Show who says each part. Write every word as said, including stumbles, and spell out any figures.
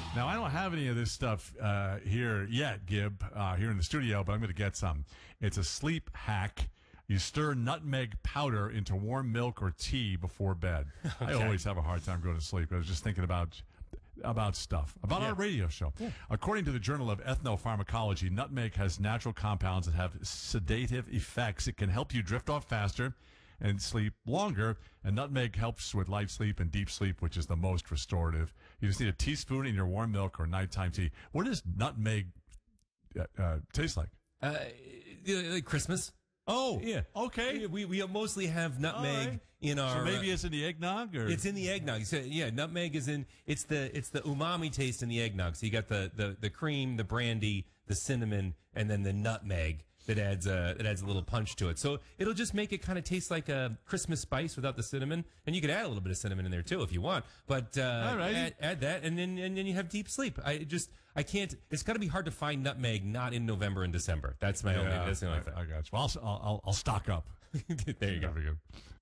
Speaker 1: Now, I don't have any of this stuff uh, here yet, Gib, uh, here in the studio, but I'm going to get some. It's a sleep hack. You stir nutmeg powder into warm milk or tea before bed. Okay. I always have a hard time going to sleep. I was just thinking about about stuff, about yeah. our radio show. Yeah. According to the Journal of Ethnopharmacology, nutmeg has natural compounds that have sedative effects. It can help you drift off faster and sleep longer, and nutmeg helps with light sleep and deep sleep, which is the most restorative. You just need a teaspoon in your warm milk or nighttime tea. What does nutmeg uh, uh, taste like?
Speaker 2: Uh, like Christmas.
Speaker 1: Oh,
Speaker 2: yeah.
Speaker 1: Okay.
Speaker 2: We we mostly have nutmeg
Speaker 1: right.
Speaker 2: in our.
Speaker 1: So maybe it's in the eggnog, or
Speaker 2: it's in the eggnog. So yeah, nutmeg is in. It's the it's the umami taste in the eggnog. So you got the the the cream, the brandy, the cinnamon, and then the nutmeg that adds a that adds a little punch to it. So it'll just make it kind of taste like a Christmas spice without the cinnamon. And you could add a little bit of cinnamon in there too if you want. But uh, add, add that, and then and then you have deep sleep. I just I can't. It's got to be hard to find nutmeg not in November and December. That's my
Speaker 1: yeah,
Speaker 2: only. That's the only
Speaker 1: I,
Speaker 2: thing.
Speaker 1: I got you. Well, I'll, I'll I'll stock up.
Speaker 2: There you go.
Speaker 1: Very good.